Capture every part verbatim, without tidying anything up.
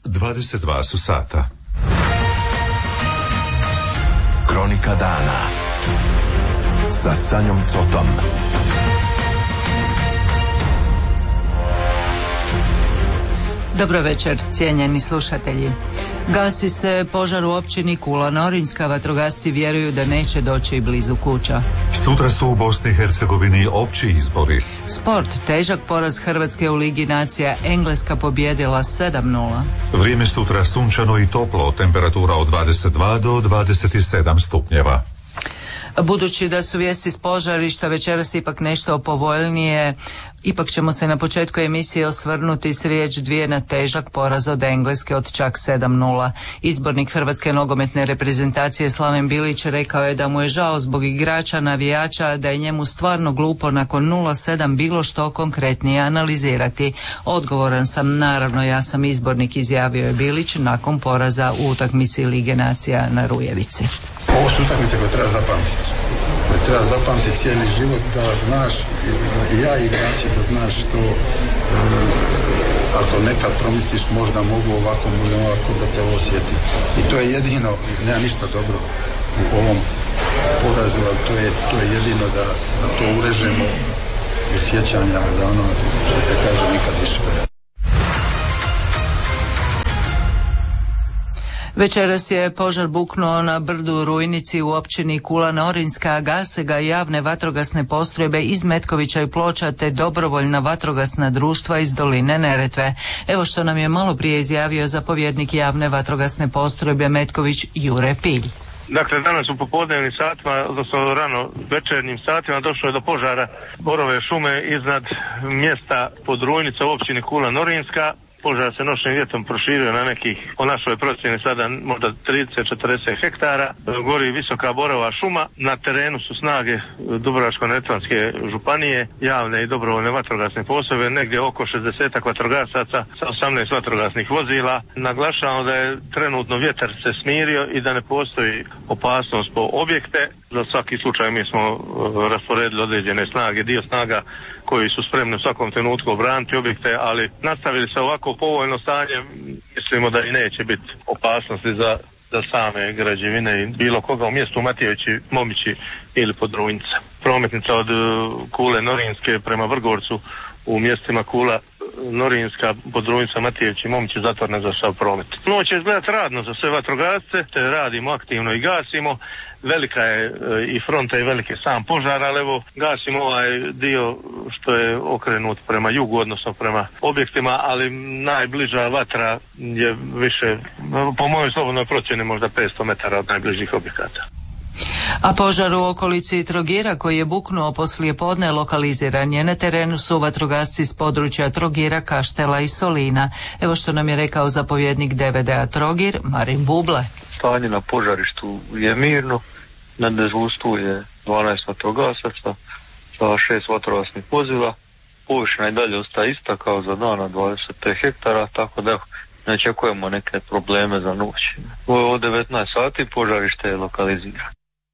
dvadeset dva su sata. Kronika dana sa Sanjom Cotom. Dobro večer, cijenjeni slušatelji. Gasi se požar u općini Kula Norinska, vatrogasci vjeruju da neće doći i blizu kuća. Sutra su u Bosni i Hercegovini opći izbori. Sport, težak poraz Hrvatske u Ligi nacija, Engleska pobjedila sedam nula. Vrijeme sutra sunčano i toplo, temperatura od dvadeset dva do dvadeset sedam stupnjeva. Budući da su vijesti s požarišta večeras ipak nešto povoljnije, ipak ćemo se na početku emisije osvrnuti s riječ dvije na težak poraz od Engleske od čak sedam nula. Izbornik Hrvatske nogometne reprezentacije Slaven Bilić rekao je da mu je žao zbog igrača, navijača, da je njemu stvarno glupo nakon nula sedam bilo što konkretnije analizirati. Odgovoran sam, naravno ja sam izbornik, izjavio je Bilić nakon poraza u utakmici Lige nacija na Rujevici. Ovo su utakmice koje treba zapamtiti. Koje treba zapamtiti cijeli život, da znaš, i ja i igrači, da znaš što, e, ako nekad promisliš možda mogu ovako, možda ovako, da te osjeti. I to je jedino, nema ništa dobro u ovom porazu, ali to je, to je jedino da, da to urežemo u sjećanja, da ono, što se kaže, nikad više. Večeras je požar buknuo na brdu u Rujnici u općini Kula Norinska, gase ga javne vatrogasne postrojbe iz Metkovića i Ploča te dobrovoljna vatrogasna društva iz doline Neretve. Evo što nam je malo prije izjavio zapovjednik javne vatrogasne postrojbe Metković Jure Pilj. Dakle, danas u popodnevnim satima, odnosno rano večernjim satima, došlo je do požara borove šume iznad mjesta pod Rujnica u općini Kula Norinska. Požar se noćnim vjetrom proširio na nekih, po našoj procjeni sada možda trideset do četrdeset hektara. Gori visoka borova šuma. Na terenu su snage Dubrovačko-neretvanske županije, javne i dobrovoljne vatrogasne postrojbe, negdje oko šezdeset vatrogasaca sa osamnaest vatrogasnih vozila. Naglašavamo da je trenutno vjetar se smirio i da ne postoji opasnost po objekte. Za svaki slučaj mi smo rasporedili određene snage, dio snaga koji su spremni u svakom trenutku obraniti objekte, ali nastavili se ovako povoljno stanje, mislimo da i neće biti opasnosti za, za same građevine i bilo koga u mjestu Matijevići, Momići ili Podrujnica. Prometnica od Kule Norinske prema Vrgorcu u mjestima Kula Norinska, Podrujnica, Matijevići, Momići zatvorena za sav promet. Noć će izgledati radno za sve vatrogasce, te radimo aktivno i gasimo. Velika je i fronta i veliki sam požar, ali evo gasimo ovaj dio što je okrenut prema jugu, odnosno prema objektima, ali najbliža vatra je više, po mojoj slobodnoj procjeni, možda petsto metara od najbližih objekata. A požar u okolici Trogira koji je buknuo poslije podne lokaliziran je. Na terenu su vatrogasci s područja Trogira, Kaštela i Solina. Evo što nam je rekao zapovjednik D V D-a Trogir, Marin Buble. Stanje na požarištu je mirno, na dežurstvu je dvanaest vatrogasaca sa šest vatrogasnih vozila. Površina i dalje ostaje ista kao za dana, dvadeset pet hektara, tako da ne očekujemo neke probleme za noć. Od devetnaest sati požarište je lokalizirano.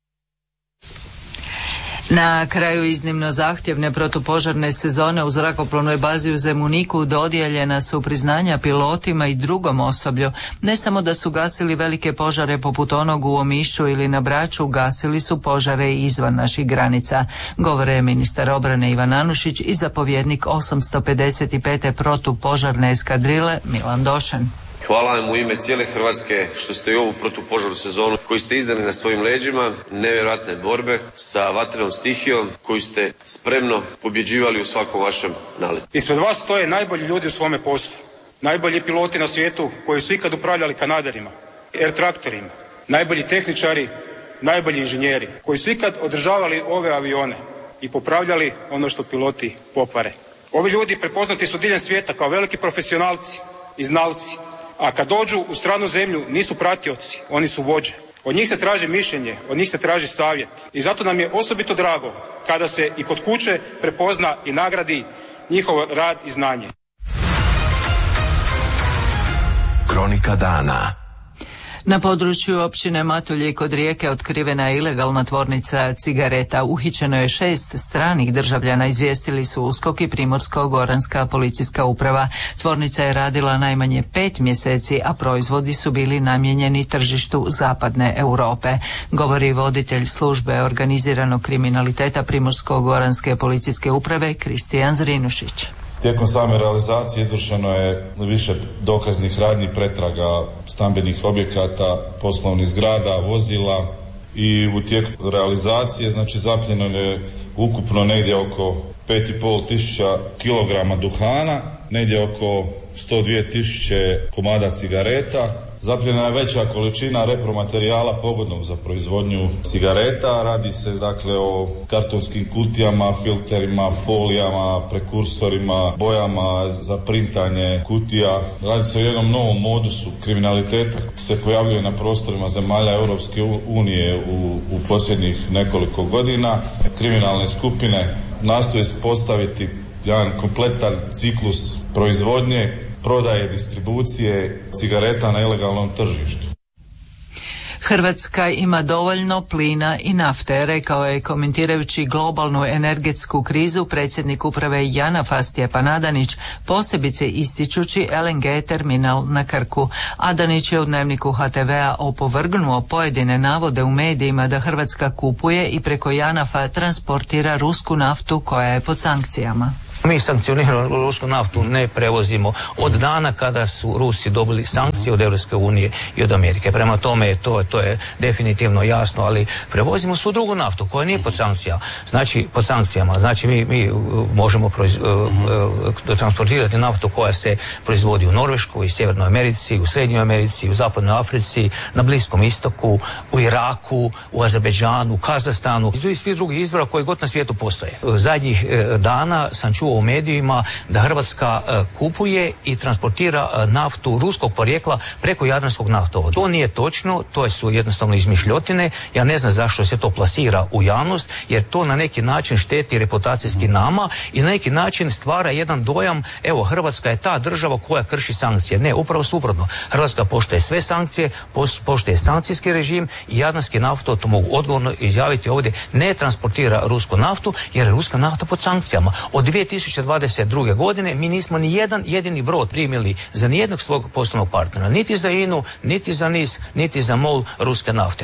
Na kraju iznimno zahtjevne protupožarne sezone u zrakoplovnoj bazi u Zemuniku dodijeljena su priznanja pilotima i drugom osoblju. Ne samo da su gasili velike požare poput onog u Omišu ili na Braču, gasili su požare i izvan naših granica. Govore ministar obrane Ivan Anušić i zapovjednik osamsto pedeset pete protupožarne eskadrile Milan Došen. Hvala vam u ime cijele Hrvatske što ste i ovu protupožarnu sezonu koju ste izdali na svojim leđima, nevjerojatne borbe sa vatrenom stihijom koju ste spremno pobjeđivali u svakom vašem naletu. Ispred vas stoje najbolji ljudi u svome poslu, najbolji piloti na svijetu koji su ikad upravljali kanaderima, air traktorima, najbolji tehničari, najbolji inženjeri koji su ikad održavali ove avione i popravljali ono što piloti pokvare. Ovi ljudi prepoznati su diljem svijeta kao veliki profesionalci i znalci. A kad dođu u stranu zemlju nisu pratioci, oni su vođe. Od njih se traži mišljenje, od njih se traži savjet. I zato nam je osobito drago kada se i kod kuće prepozna i nagradi njihov rad i znanje. Kronika dana. Na području općine Matulje kod Rijeke otkrivena je ilegalna tvornica cigareta. Uhićeno je šest stranih državljana, izvijestili su USKOK i Primorsko-goranska policijska uprava. Tvornica je radila najmanje pet mjeseci, a proizvodi su bili namijenjeni tržištu zapadne Europe, govori voditelj službe organiziranog kriminaliteta Primorsko-goranske policijske uprave Kristijan Zrinušić. Tijekom same realizacije izvršeno je više dokaznih radnji, pretraga stambenih objekata, poslovnih zgrada, vozila i u tijeku realizacije znači zapljeno je ukupno negdje oko pet i pol tisuća kilograma duhana, negdje oko sto dvije tisuće komada cigareta. Zapljena je veća količina repromaterijala pogodnog za proizvodnju cigareta. Radi se dakle o kartonskim kutijama, filterima, folijama, prekursorima, bojama za printanje kutija. Radi se o jednom novom modusu kriminaliteta koji se pojavljuje na prostorima zemalja Europske unije u, u posljednjih nekoliko godina. Kriminalne skupine nastoje postaviti jedan kompletan ciklus proizvodnje, prodaje, distribucije cigareta na ilegalnom tržištu. Hrvatska ima dovoljno plina i nafte, rekao je komentirajući globalnu energetsku krizu predsjednik uprave JANAF-a Stjepan Adanić, posebice ističući L N G terminal na Krku. Adanić je u Dnevniku H T V-a opovrgnuo pojedine navode u medijima da Hrvatska kupuje i preko JANAF-a transportira rusku naftu koja je pod sankcijama. Mi sankcioniranu rusku naftu ne prevozimo od dana kada su Rusi dobili sankcije od Europske unije i od Amerike. Prema tome to, to je definitivno jasno, ali prevozimo svu drugu naftu koja nije pod sankcijama. Znači, pod sankcijama. Znači mi, mi možemo proiz, uh, uh, transportirati naftu koja se proizvodi u Norveškoj, u Sjevernoj Americi, u Srednjoj Americi, u Zapadnoj Africi, na Bliskom istoku, u Iraku, u Azerbejdžanu, u Kazahstanu i svih drugih izvora koji god na svijetu postoje. Zadnjih uh, dana sam čuo u medijima da Hrvatska uh, kupuje i transportira uh, naftu ruskog porijekla preko Jadranskog naftovoda. To nije točno, to su jednostavno izmišljotine. Ja ne znam zašto se to plasira u javnost, jer to na neki način šteti reputacijski nama i na neki način stvara jedan dojam, evo Hrvatska je ta država koja krši sankcije. Ne, upravo suprotno. Hrvatska poštuje sve sankcije, poštuje sankcijski režim i Jadranski naftovod, to mogu odgovorno izjaviti ovdje, ne transportira rusku naftu jer je ruska nafta pod sankcijama. Od dvije tisuće dvadeset druge. godine mi nismo ni jedan jedini brod primili za nijednog svog poslovnog partnera, niti za I N U, niti za N I S, niti za MOL ruske nafte.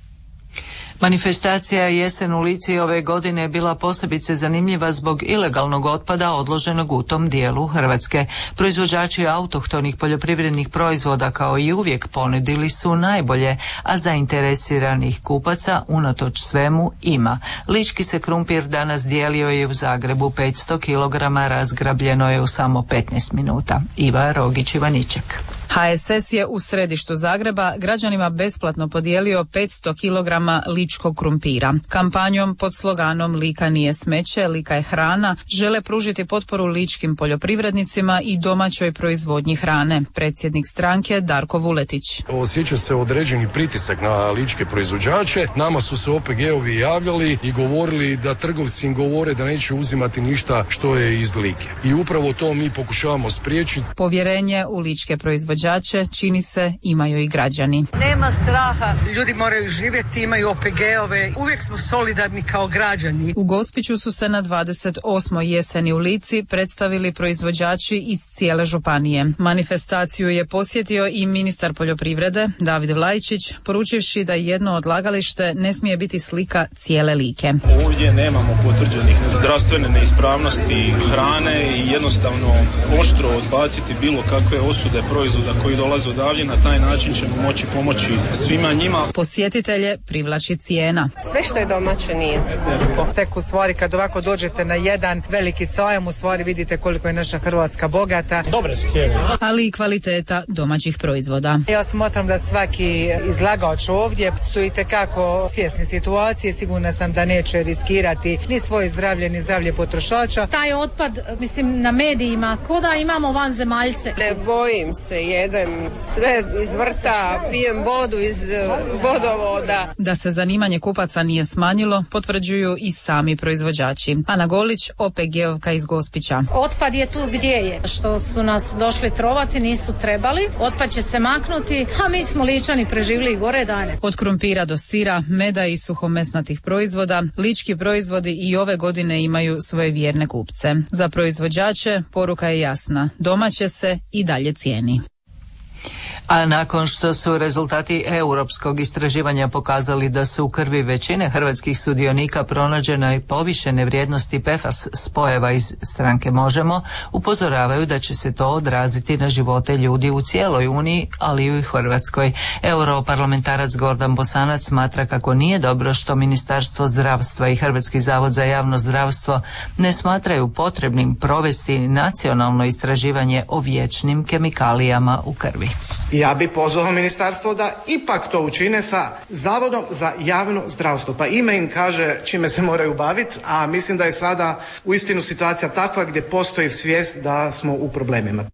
Manifestacija Jesen u Lici ove godine je bila posebice zanimljiva zbog ilegalnog otpada odloženog u tom dijelu Hrvatske. Proizvođači autohtonih poljoprivrednih proizvoda kao i uvijek ponudili su najbolje, a zainteresiranih kupaca unatoč svemu ima. Lički se krumpir danas dijelio je u Zagrebu, petsto kilograma razgrabljeno je u samo petnaest minuta. Iva Rogić-Ivaniček. H S S je u središtu Zagreba građanima besplatno podijelio petsto kilograma ličkog krumpira. Kampanjom pod sloganom Lika nije smeće, Lika je hrana žele pružiti potporu ličkim poljoprivrednicima i domaćoj proizvodnji hrane. Predsjednik stranke Darko Vuletić. Osjeća se određeni pritisak na ličke proizvođače. Nama su se O P G-ovi javljali i govorili da trgovci im govore da neće uzimati ništa što je iz Like. I upravo to mi pokušavamo spriječiti. Povjerenje u ličke proizvođače čini se imaju i građani. Nema straha, ljudi moraju živjeti, imaju O P G-ove, uvijek smo solidarni kao građani. U Gospiću su se na dvadeset osmoj jeseni u Lici predstavili proizvođači iz cijele županije. Manifestaciju je posjetio i ministar poljoprivrede David Vlajčić, poručivši da jedno odlagalište ne smije biti slika cijele Like. Ovdje nemamo potvrđenih zdravstvene neispravnosti hrane i jednostavno oštro odbaciti bilo kakve osude proizvoda koji dolaze odavdje, na taj način ćemo moći pomoći svima njima. Posjetitelje privlači cijena. Sve što je domaće nije skupo. Tek u stvari kad ovako dođete na jedan veliki sajam, u stvari vidite koliko je naša Hrvatska bogata. Dobre su cijene. Ali i kvaliteta domaćih proizvoda. Ja smatram da svaki izlagač ovdje su itekako svjesni situacije, sigurna sam da neće riskirati ni svoje zdravlje, ni zdravlje potrošača. Taj otpad, mislim, na medijima, ko da imamo vanzemaljce. Ne bojim se, jer jedem sve iz vrta, pijem vodu iz vodovoda. Da se zanimanje kupaca nije smanjilo, potvrđuju i sami proizvođači. Ana Golić, O P G-ovka iz Gospića. Otpad je tu gdje je. Što su nas došli trovati, nisu trebali. Otpad će se maknuti, a mi smo Ličani preživjeli gore dane. Od krumpira do sira, meda i suhomesnatih proizvoda, lički proizvodi i ove godine imaju svoje vjerne kupce. Za proizvođače poruka je jasna. Domaće se i dalje cijeni. A nakon što su rezultati europskog istraživanja pokazali da su u krvi većine hrvatskih sudionika pronađene povišene vrijednosti P F A S spojeva iz stranke Možemo, upozoravaju da će se to odraziti na živote ljudi u cijeloj Uniji, ali i u Hrvatskoj. Europarlamentarac Gordan Bosanac smatra kako nije dobro što Ministarstvo zdravstva i Hrvatski zavod za javno zdravstvo ne smatraju potrebnim provesti nacionalno istraživanje o vječnim kemikalijama u krvi. Ja bi pozvao ministarstvo da ipak to učine sa Zavodom za javno zdravstvo. Pa ime im kaže čime se moraju baviti, a mislim da je sada uistinu situacija takva gdje postoji svijest da smo u problemima.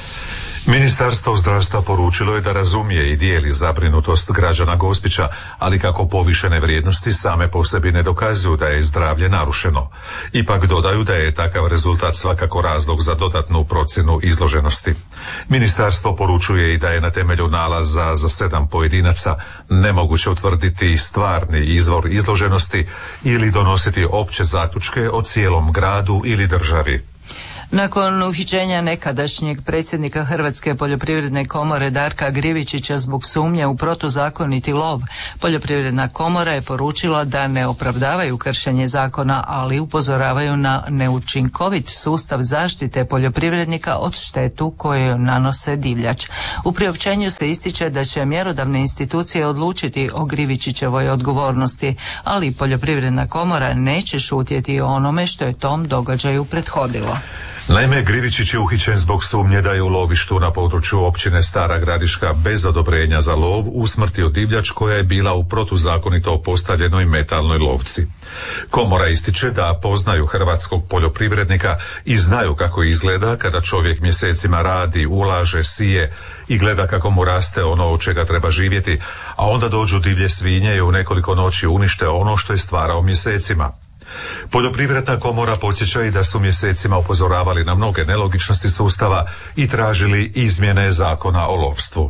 Ministarstvo zdravstva poručilo je da razumije i dijeli zabrinutost građana Gospića, ali kako povišene vrijednosti same po sebi ne dokazuju da je zdravlje narušeno. Ipak dodaju da je takav rezultat svakako razlog za dodatnu procjenu izloženosti. Ministarstvo poručuje i da je na temelju nalaza za sedam pojedinaca nemoguće utvrditi stvarni izvor izloženosti ili donositi opće zaključke o cijelom gradu ili državi. Nakon uhićenja nekadašnjeg predsjednika Hrvatske poljoprivredne komore Darka Grivičića zbog sumnje u protuzakoniti lov, Poljoprivredna komora je poručila da ne opravdavaju kršenje zakona, ali upozoravaju na neučinkovit sustav zaštite poljoprivrednika od štetu koju nanose divljač. U priopćenju se ističe da će mjerodavne institucije odlučiti o Grivičićevoj odgovornosti, ali Poljoprivredna komora neće šutjeti o onome što je tom događaju prethodilo. Naime, Grivičić je uhićen zbog sumnje da je u lovištu na području općine Stara Gradiška bez odobrenja za lov usmrtio divljač koja je bila u protuzakonito postavljenoj metalnoj lovci. Komora ističe da poznaju hrvatskog poljoprivrednika i znaju kako izgleda kada čovjek mjesecima radi, ulaže, sije i gleda kako mu raste ono od čega treba živjeti, a onda dođu divlje svinje i u nekoliko noći unište ono što je stvarao mjesecima. Poljoprivredna komora podsjeća i da su mjesecima upozoravali na mnoge nelogičnosti sustava i tražili izmjene zakona o lovstvu.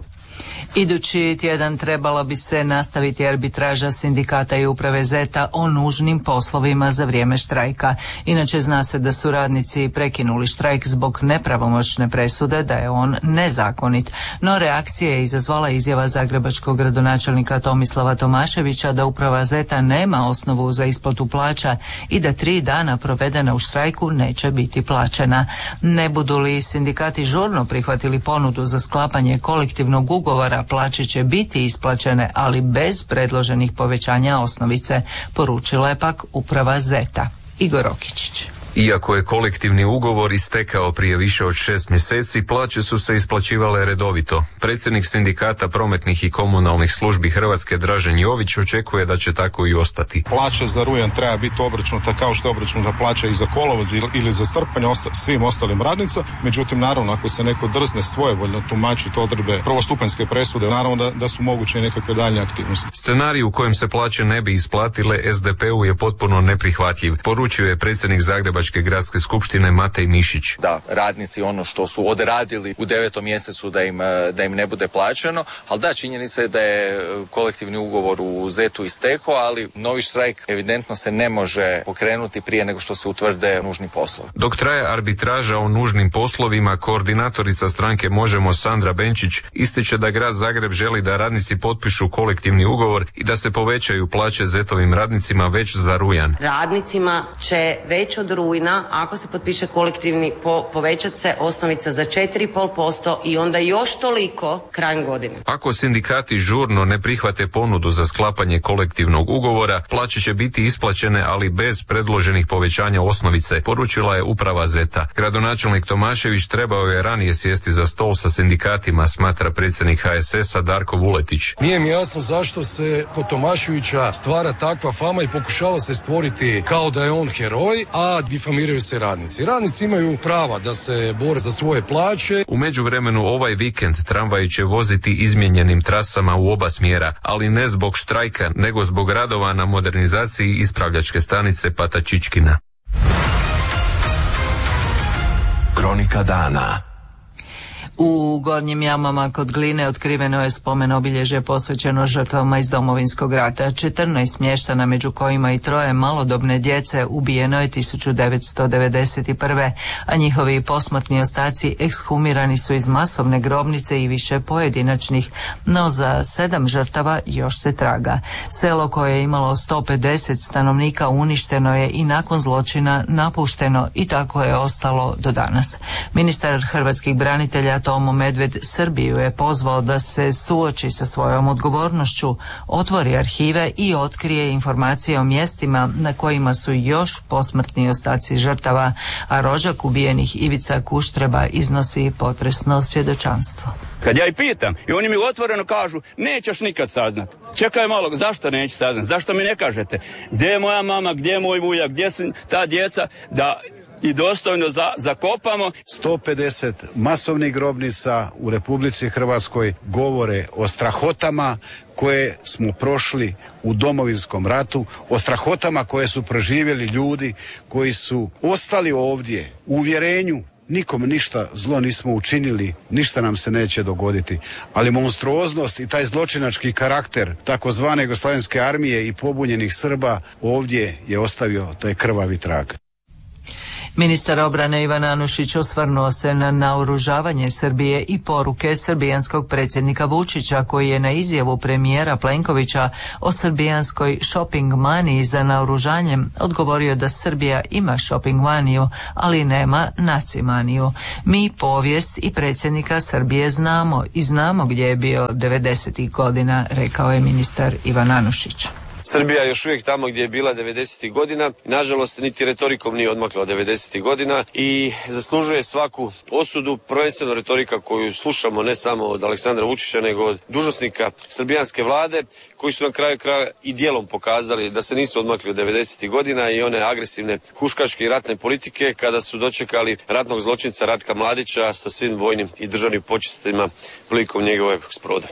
Idući tjedan trebala bi se nastaviti arbitraža sindikata i uprave ZET-a o nužnim poslovima za vrijeme štrajka. Inače zna se da su radnici prekinuli štrajk zbog nepravomoćne presude da je on nezakonit. No reakcije je izazvala izjava zagrebačkog gradonačelnika Tomislava Tomaševića da uprava ZET-a nema osnovu za isplatu plaća i da tri dana provedena u štrajku neće biti plaćena. Ne budu li sindikati žurno prihvatili ponudu za sklapanje kolektivnog ugovora, plaće će biti isplaćene, ali bez predloženih povećanja osnovice, poručila je pak uprava ZET-a. Igor Okičić. Iako je kolektivni ugovor istekao prije više od šest mjeseci, plaće su se isplaćivale redovito. Predsjednik sindikata prometnih i komunalnih službi Hrvatske Dražen Jović očekuje da će tako i ostati. Plaća za rujan treba biti obračunuta kao što je obračunuta plaća i za kolovoz ili za srpanj osta, svim ostalim radnicama. Međutim, naravno, ako se neko drzne svojevoljno tumačiti odredbe prvostupanjske presude, naravno da, da su moguće i nekakve daljnje aktivnosti. Scenarij u kojem se plaće ne bi isplatile S D P-u je potpuno neprihvatljiv, poručio je predsjednik Zagrebačke gradske skupštine Matej Mišić. Da, radnici ono što su odradili u devetom mjesecu da im, da im ne bude plaćeno, ali da, činjenica je da je kolektivni ugovor u ZET-u istekao, ali novi štrajk evidentno se ne može pokrenuti prije nego što se utvrde nužni poslovi. Dok traje arbitraža o nužnim poslovima, koordinatorica stranke Možemo Sandra Benčić ističe da grad Zagreb želi da radnici potpišu kolektivni ugovor i da se povećaju plaće ZET-ovim radnicima već za rujan. Radnicima će već od rujna, ako se potpiše kolektivni, po, povećat se osnovica za četiri zarez pet posto i onda još toliko krajem godine. Ako sindikati žurno ne prihvate ponudu za sklapanje kolektivnog ugovora, plaće će biti isplaćene, ali bez predloženih povećanja osnovice, poručila je uprava ZET-a. Gradonačelnik Tomašević trebao je ranije sjesti za stol sa sindikatima, smatra predsjednik H S S-a Darko Vuletić. Nije mi jasno zašto se kod Tomaševića stvara takva fama i pokušava se stvoriti kao da je on heroj, a difamiraju se radnici. Radnici imaju prava da se bore za svoje plaće. U međuvremenu ovaj vikend tramvaji će voziti izmijenjenim trasama u oba smjera, ali ne zbog štrajka, nego zbog radova na modernizaciji ispravljačke stanice Patačičkina. Kronika dana. U Gornjim Jamama kod Gline otkriveno je spomen obilježje posvećeno žrtvama iz Domovinskog rata. četrnaest mještana, među kojima i troje malodobne djece, ubijeno je tisuću devetsto devedeset prve. a njihovi posmrtni ostaci ekshumirani su iz masovne grobnice i više pojedinačnih, no za sedam žrtava još se traga. Selo koje je imalo sto pedeset stanovnika uništeno je i nakon zločina napušteno i tako je ostalo do danas. Ministar hrvatskih branitelja Tomo Medved Srbiju je pozvao da se suoči sa svojom odgovornošću, otvori arhive i otkrije informacije o mjestima na kojima su još posmrtni ostaci žrtava, a rođak ubijenih Ivica Kuštreba iznosi potresno svjedočanstvo. Kad ja i pitam i oni mi otvoreno kažu nećeš nikad saznat. Čekaj malo, zašto neću saznat? Zašto mi ne kažete? Gdje je moja mama, gdje je moj ujak, gdje su ta djeca, da i dostojno za, zakopamo. sto pedeset masovnih grobnica u Republici Hrvatskoj govore o strahotama koje smo prošli u Domovinskom ratu, o strahotama koje su proživjeli ljudi koji su ostali ovdje u uvjerenju nikom ništa zlo nismo učinili, ništa nam se neće dogoditi. Ali monstruoznost i taj zločinački karakter takozvane Jugoslavenske armije i pobunjenih Srba ovdje je ostavio taj krvavi trag. Ministar obrane Ivan Anušić osvrnuo se na naoružavanje Srbije i poruke srbijanskog predsjednika Vučića, koji je na izjavu premijera Plenkovića o srbijanskoj shopping maniji za naoružanjem odgovorio da Srbija ima shopping maniju, ali nema nacimaniju. Mi povijest i predsjednika Srbije znamo i znamo gdje je bio devedesetih godina, rekao je ministar Ivan Anušić. Srbija je još uvijek tamo gdje je bila devedesetih godina. Nažalost, niti retorikom nije odmakla od devedesetih godina i zaslužuje svaku osudu, prvenstveno retorika koju slušamo ne samo od Aleksandra Vučića, nego od dužnosnika srbijanske vlade, koji su na kraju kraja i dijelom pokazali da se nisu odmakli od devedesetih godina i one agresivne huškačke i ratne politike kada su dočekali ratnog zločinca Ratka Mladića sa svim vojnim i državnim počestima prilikom njegovog sproda.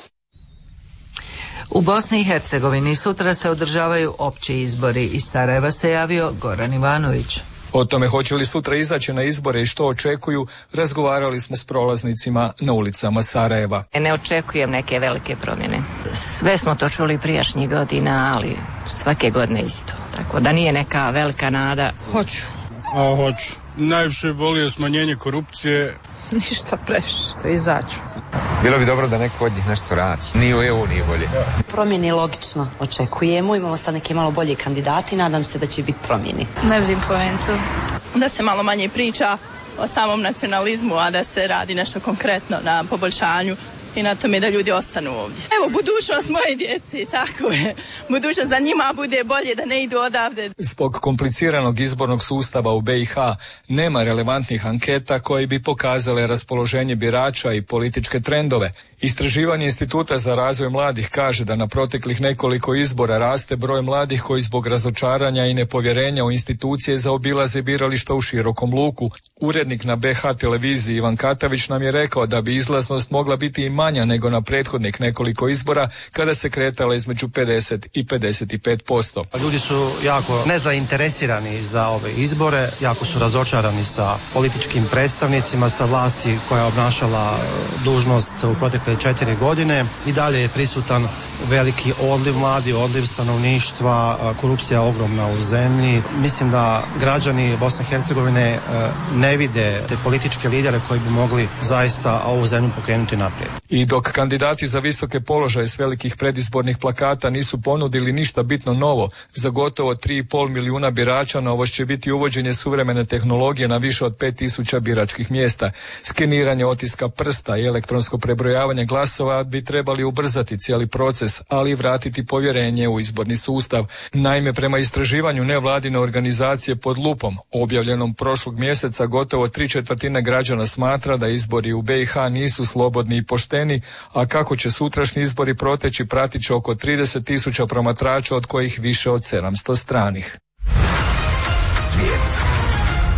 U Bosni i Hercegovini sutra se održavaju opći izbori. Iz Sarajeva se javio Goran Ivanović. O tome hoće li sutra izaći na izbore i što očekuju, razgovarali smo s prolaznicima na ulicama Sarajeva. Ne očekujem neke velike promjene. Sve smo to čuli prijašnjih godina, ali svake godine isto. Tako da nije neka velika nada. Hoću. A, hoću. Najviše volio smanjenje korupcije. Ništa previše. To izaću. Bilo bi dobro da neko od njih nešto radi. Ni u E U nije bolje. Promjene logično očekujemo. Imamo sad neke malo bolje kandidati. Nadam se da će biti promjeni. Ne vidim poentu. Da se malo manje priča o samom nacionalizmu, a da se radi nešto konkretno na poboljšanju i na tome da ljudi ostanu ovdje. Evo, budućnost moje djeci, tako je. Budućnost za njima bude bolje, da ne idu odavde. Zbog kompliciranog izbornog sustava u B i H nema relevantnih anketa koje bi pokazale raspoloženje birača i političke trendove. Istraživanje Instituta za razvoj mladih kaže da na proteklih nekoliko izbora raste broj mladih koji zbog razočaranja i nepovjerenja u institucije zaobilaze birališta u širokom luku. Urednik na B H televiziji Ivan Katavić nam je rekao da bi izlaznost mogla biti i manja nego na prethodnih nekoliko izbora kada se kretala između pedeset i pedeset pet posto. Ljudi su jako nezainteresirani za ove izbore, jako su razočarani sa političkim predstavnicima, sa vlasti koja je obnašala dužnost u protekle četiri godine. I dalje je prisutan veliki odliv mladi, odliv stanovništva, korupcija ogromna u zemlji. Mislim da građani Bosne i Hercegovine ne vide te političke lidere koji bi mogli zaista ovu zemlju pokrenuti naprijed. I dok kandidati za visoke položaje s velikih predizbornih plakata nisu ponudili ništa bitno novo, za gotovo tri i pol milijuna birača novost će biti uvođenje suvremene tehnologije na više od pet tisuća biračkih mjesta. Skeniranje otiska prsta i elektronsko prebrojavanje glasova bi trebali ubrzati cijeli proces, ali i vratiti povjerenje u izborni sustav. Naime, prema istraživanju nevladine organizacije Pod lupom, objavljenom prošlog mjeseca, gotovo tri četvrtine građana smatra da izbori u B i H nisu slobodni i pošteni, a kako će sutrašnji izbori proteći pratit će oko trideset tisuća promatrača, od kojih više od sedamsto stranih. Svijet.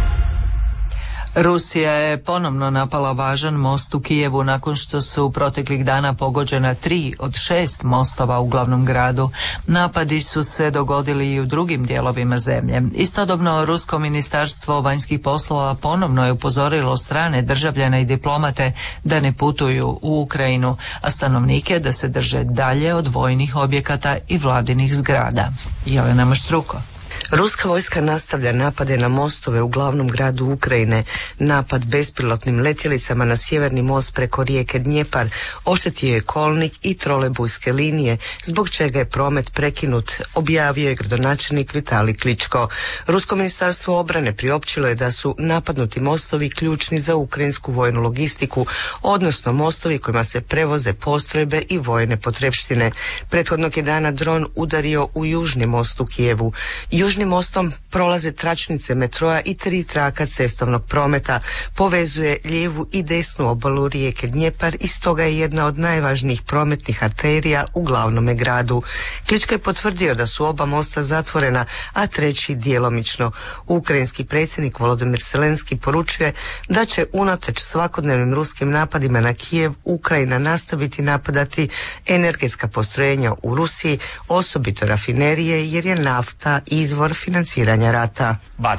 Rusija je ponovno napala važan most u Kijevu nakon što su proteklih dana pogođena tri od šest mostova u glavnom gradu. Napadi su se dogodili i u drugim dijelovima zemlje. Istodobno, Rusko ministarstvo vanjskih poslova ponovno je upozorilo strane državljane i diplomate da ne putuju u Ukrajinu, a stanovnike da se drže dalje od vojnih objekata i vladinih zgrada. Jelena Maštruko. Ruska vojska nastavlja napade na mostove u glavnom gradu Ukrajine. Napad bespilotnim letjelicama na sjeverni most preko rijeke Dnjepar oštetio je kolnik i trolejbujske linije, zbog čega je promet prekinut, objavio je gradonačelnik Vitalij Kličko. Rusko ministarstvo obrane priopćilo je da su napadnuti mostovi ključni za ukrajinsku vojnu logistiku, odnosno mostovi kojima se prevoze postrojbe i vojne potrepštine. Prethodnog je dana dron udario u južni most u Kijevu. Južnim mostom prolaze tračnice metroa i tri traka cestovnog prometa. Povezuje lijevu i desnu obalu rijeke Dnjepar i stoga je jedna od najvažnijih prometnih arterija u glavnome gradu. Kličko je potvrdio da su oba mosta zatvorena, a treći djelomično. Ukrajinski predsjednik Volodymyr Zelenski poručuje da će unatoč svakodnevnim ruskim napadima na Kijev Ukrajina nastaviti napadati energetska postrojenja u Rusiji, osobito rafinerije, jer je nafta izvor financiranja rata.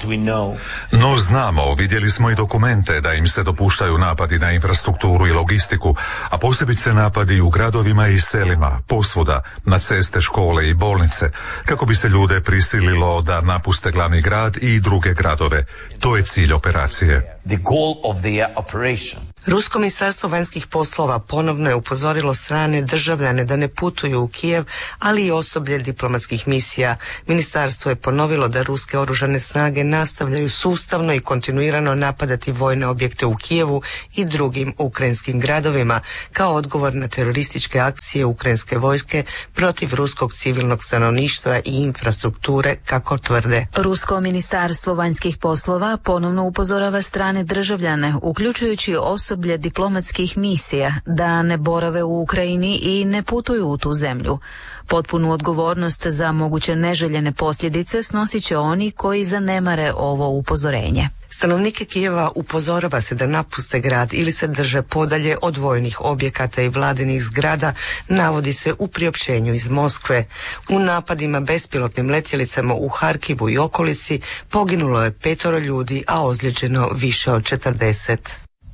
No znamo, vidjeli smo i dokumente da im se dopuštaju napadi na infrastrukturu i logistiku, a posebice napadi u gradovima i selima, posvuda, na ceste, škole i bolnice, kako bi se ljude prisililo da napuste glavni grad i druge gradove. To je cilj operacije. The goal of the operation. Rusko ministarstvo vanjskih poslova ponovno je upozorilo strane državljane da ne putuju u Kijev, ali i osoblje diplomatskih misija. Ministarstvo je ponovilo da ruske oružane snage nastavljaju sustavno i kontinuirano napadati vojne objekte u Kijevu i drugim ukrajinskim gradovima kao odgovor na terorističke akcije ukrajinske vojske protiv ruskog civilnog stanovništva i infrastrukture, kako tvrde. Rusko ministarstvo vanjskih poslova ponovno upozorava strane državljane, uključujući osoblje diplomatskih misija, da ne borave u Ukrajini i ne putuju u tu zemlju. Potpunu odgovornost za moguće neželjene posljedice snosit će oni koji zanemare ovo upozorenje. Stanovnike Kijeva upozorava se da napuste grad ili se drže podalje od vojnih objekata i vladinih zgrada, navodi se u priopćenju iz Moskve. U napadima bespilotnim letjelicama u Harkivu i okolici poginulo je petoro ljudi, a ozlijeđeno više od četrdeset.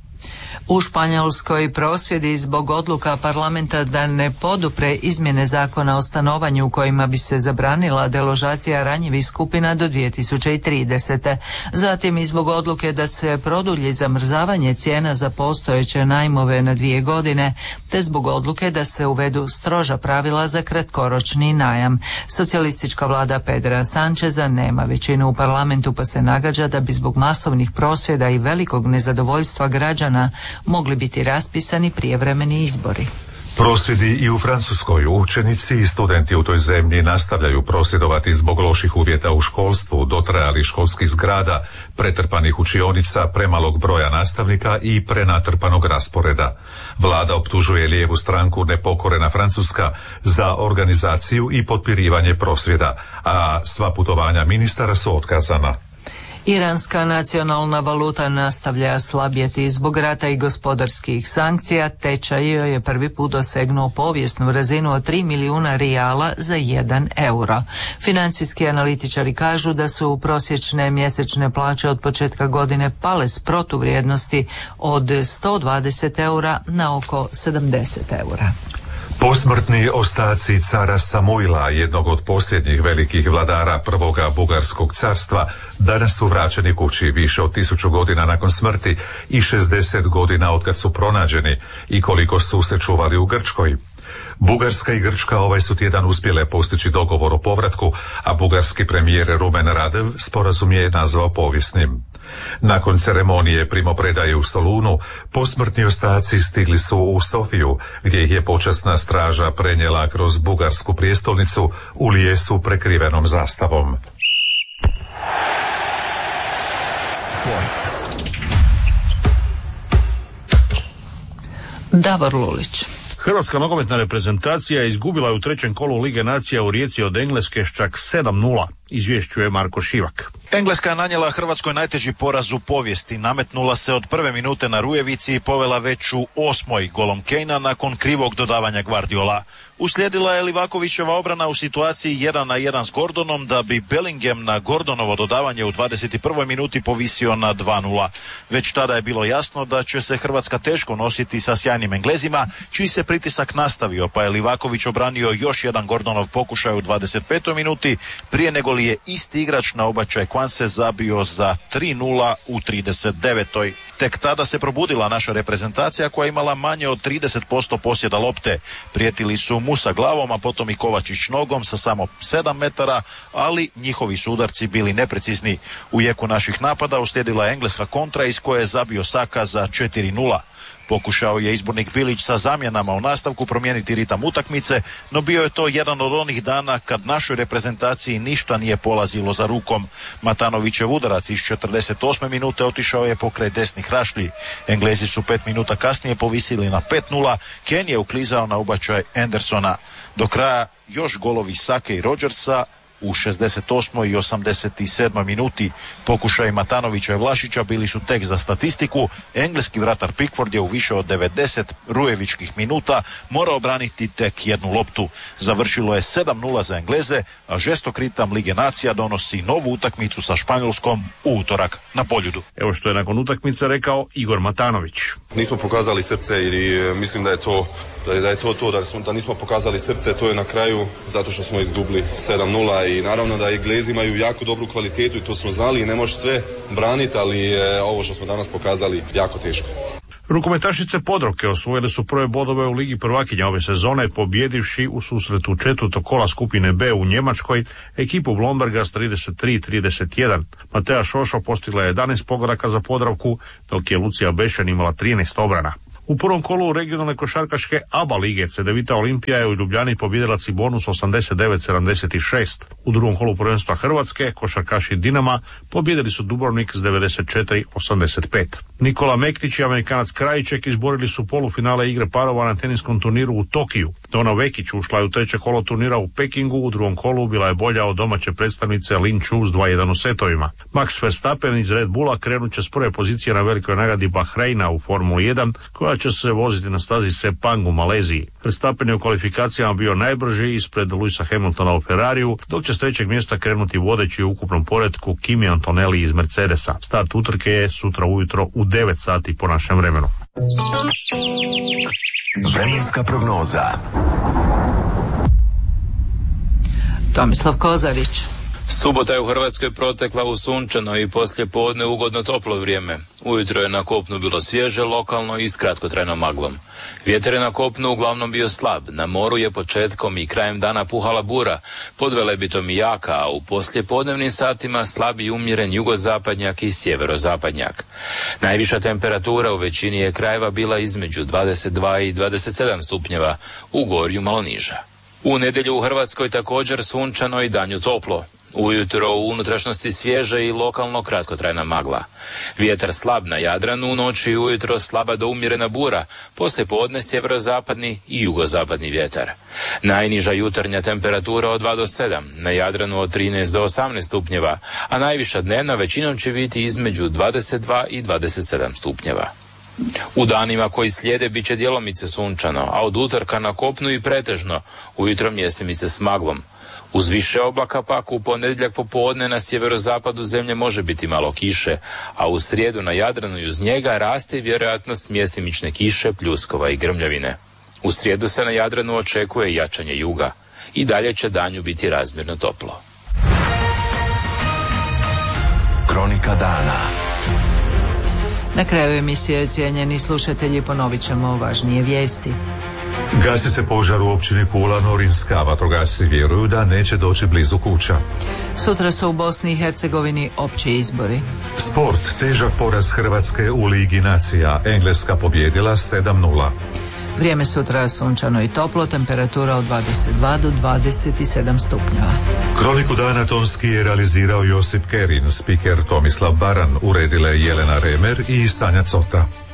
U Španjolskoj prosvjedi zbog odluka parlamenta da ne podupre izmjene zakona o stanovanju u kojima bi se zabranila deložacija ranjivih skupina do dvije tisuće tridesete. Zatim i zbog odluke da se produlji zamrzavanje cijena za postojeće najmove na dvije godine, te zbog odluke da se uvedu stroža pravila za kratkoročni najam. Socijalistička vlada Pedra Sancheza nema većinu u parlamentu, pa se nagađa da bi zbog masovnih prosvjeda i velikog nezadovoljstva građana mogli biti raspisani prijevremeni izbori. Prosvjedi i u Francuskoj. Učenici i studenti u toj zemlji nastavljaju prosvjedovati zbog loših uvjeta u školstvu, dotrajalih školskih zgrada, pretrpanih učionica, premalog broja nastavnika i prenatrpanog rasporeda. Vlada optužuje lijevu stranku Nepokorena Francuska za organizaciju i potpirivanje prosvjeda, a sva putovanja ministara su otkazana. Iranska nacionalna valuta nastavlja slabjeti zbog rata i gospodarskih sankcija. Tečaj joj je prvi put dosegnuo povijesnu razinu od tri milijuna rijala za jedan euro. Financijski analitičari kažu da su prosječne mjesečne plaće od početka godine pale s protuvrijednosti od sto dvadeset eura na oko sedamdeset eura. Posmrtni ostaci cara Samuila, jednog od posljednjih velikih vladara prvoga Bugarskog carstva, danas su vraćeni kući više od tisuću godina nakon smrti i šezdeset godina otkad su pronađeni i koliko su se čuvali u Grčkoj. Bugarska i Grčka ovaj su tjedan uspjele postići dogovor o povratku, a bugarski premijer Rumen Radev sporazum je nazvao povijesnim. Nakon ceremonije primopredaje u Solunu, posmrtni ostaci stigli su u Sofiju, gdje ih je počasna straža prenijela kroz bugarsku prijestolnicu u lijesu prekrivenom zastavom. Sport. Davor Lulić. Hrvatska nogometna reprezentacija izgubila je u trećem kolu Lige nacija u Rijeci od Engleske s čak sedam nula, izvješćuje Marko Šivak. Engleska je nanijela Hrvatskoj najteži poraz u povijesti. Nametnula se od prve minute na Rujevici i povela već u osmoj golom Kejna nakon krivog dodavanja Guardiola. Uslijedila je Livakovićeva obrana u situaciji jedan na jedan s Gordonom da bi Bellingham na Gordonovo dodavanje u dvadeset prvoj minuti povisio na dva nula. Već tada je bilo jasno da će se Hrvatska teško nositi sa sjajnim Englezima, čiji se pritisak nastavio, pa je Livaković obranio još jedan Gordonov pokušaj u dvadeset petoj minuti prije nego li je isti igrač na obačaj Kwanse zabio za tri nula u trideset devetoj. Tek tada se probudila naša reprezentacija koja je imala manje od trideset posto posjeda lopte. Prijetili su Musa glavom, a potom i Kovačić nogom sa samo sedam metara, ali njihovi su udarci bili neprecizni. U jeku naših napada uslijedila je engleska kontra iz koje je zabio Saka za četiri nula. Pokušao je izbornik Bilić sa zamjenama u nastavku promijeniti ritam utakmice, no bio je to jedan od onih dana kad našoj reprezentaciji ništa nije polazilo za rukom. Matanovićev udarac iz četrdeset osme minute otišao je pokraj desnih rašlji. Englezi su pet minuta kasnije povisili na pet nula, Ken je uklizao na ubačaj Andersona. Do kraja još golovi Sake i Rodgersa u šezdeset osmoj i osamdeset sedmoj minuti. Pokušaj Matanovića i Vlašića bili su tek za statistiku. Engleski vratar Pickford je u više od devedeset rujevičkih minuta morao braniti tek jednu loptu. Završilo je sedam nula za Engleze, a žestok ritam Lige nacija donosi novu utakmicu sa Španjolskom u utorak na Poljudu. Evo što je nakon utakmice rekao Igor Matanović. Nismo pokazali srce i mislim da je to da je, da je to to, da, smo, da nismo pokazali srce, to je na kraju zato što smo izgubili sedam nula i naravno da Englezi imaju jako dobru kvalitetu i to smo znali i ne može sve braniti, ali je ovo što smo danas pokazali jako teško. Rukometašice Podravke osvojile su prve bodove u Ligi prvakinja ove sezone, pobjedivši u susretu četvrtog kola skupine B u Njemačkoj ekipu Blomberga s trideset tri trideset jedan. Matea Šošo postigla je jedanaest pogodaka za Podravku, dok je Lucija Bešan imala trinaest obrana. U prvom kolu regionalne košarkaške A B A lige Cedevita Olimpija je u Ljubljani pobijedila Cibonus osamdeset devet sedamdeset šest. U drugom kolu prvenstva Hrvatske košarkaši Dinama pobijedili su Dubrovnik s devedeset četiri osamdeset pet. Nikola Mektić i Amerikanac Krajiček izborili su polufinale igre parova na teniskom turniru u Tokiju. Dona Vekić ušla je u treće kolo turnira u Pekingu, u drugom kolu bila je bolja od domaće predstavnice Lin Chu s dva jedan u setovima. Max Verstappen iz Red Bulla krenut će s prve pozicije na velikoj nagradi Bahreina u Formuli jedan, koja će se voziti na stazi Sepang u Maleziji. Verstappen je u kvalifikacijama bio najbrži ispred Luisa Hamiltona u Ferrariju, dok će s trećeg mjesta krenuti vodeći u ukupnom poretku Kimi Antonelli iz Mercedesa. Start utrke je sutra ujutro u devet sati po našem vremenu. Vremenska prognoza. Tomislav Kozarić. Subota je u Hrvatskoj protekla u sunčano i poslije podne ugodno toplo vrijeme. Ujutro je na kopnu bilo svježe, lokalno i s kratkotrajnom maglom. Vjetar je na kopnu uglavnom bio slab, na moru je početkom i krajem dana puhala bura, pod Velebitom i jaka, a u poslijepodnevnim satima slab i umjeren jugozapadnjak i sjeverozapadnjak. Najviša temperatura u većini je krajeva bila između dvadeset dva i dvadeset sedam stupnjeva, u gorju malo niža. U nedjelju u Hrvatskoj također sunčano i danju toplo. Ujutro u unutrašnjosti svježe i lokalno kratkotrajna magla. Vjetar slab na Jadranu, u noći i ujutro slaba do umjerena bura, poslije podne sjeverozapadni i jugozapadni vjetar. Najniža jutarnja temperatura od dva do sedam, na Jadranu od trinaest do osamnaest stupnjeva, a najviša dnevna većinom će biti između dvadeset dva i dvadeset sedam stupnjeva. U danima koji slijede bit će djelomice sunčano, a od utorka na kopnu i pretežno, ujutro mjesemice s maglom. Uz više oblaka pak u ponedjeljak popodne na sjeverozapadu zemlje može biti malo kiše, a u srijedu na Jadranu i uz njega raste vjerojatnost mjesimične kiše, pljuskova i grmljavine. U srijedu se na Jadranu očekuje jačanje juga. I dalje će danju biti razmjerno toplo. Kronika dana. Na kraju emisije, cijenjeni slušatelji, ponovit ćemo važnije vijesti. Gasi se požar u općini Kula Norinska, vatrogasci vjeruju da neće doći blizu kuća. Sutra su u Bosni i Hercegovini opći izbori. Sport, težak poraz Hrvatske u Ligi nacija, Engleska pobjedila sedam nula. Vrijeme sutra sunčano i toplo, temperatura od dvadeset dva do dvadeset sedam stupnjeva. Kroniku dana tonski je realizirao Josip Kerin, spiker Tomislav Baran, uredile Jelena Remer i Sanja Cota.